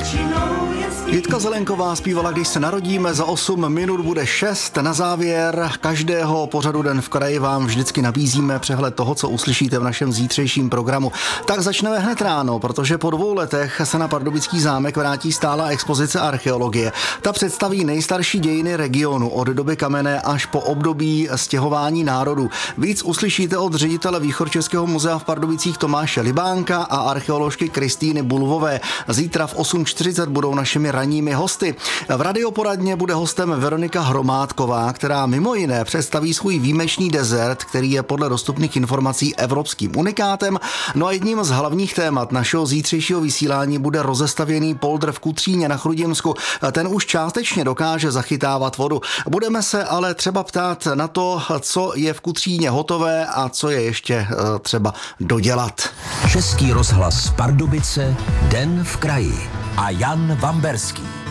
Jitka Zelenková zpívala Když se narodíme, za 8 minut bude 6. Na závěr každého pořadu Den v kraji vám vždycky nabízíme přehled toho, co uslyšíte v našem zítřejším programu. Tak začneme hned ráno, protože po 2 letech se na Pardubický zámek vrátí stálá expozice archeologie. Ta představí nejstarší dějiny regionu od doby kamenné až po období stěhování národů. Víc uslyšíte od ředitele Východčeského muzea v Pardubicích Tomáše Libánka a archeoložky Kristýny Bulvové. Zítra v 8:40 budou našimi ranními hosty. V radioporadně bude hostem Veronika Hromádková, která mimo jiné představí svůj výjimečný desert, který je podle dostupných informací evropským unikátem. No a jedním z hlavních témat našeho zítřejšího vysílání bude rozestavěný poldr v Kutříně na Chrudimsku. Ten už částečně dokáže zachytávat vodu. Budeme se ale třeba ptát na to, co je v Kutříně hotové a co je ještě třeba dodělat. Český rozhlas Pardubice, Den v kraji a Jan Vamberský.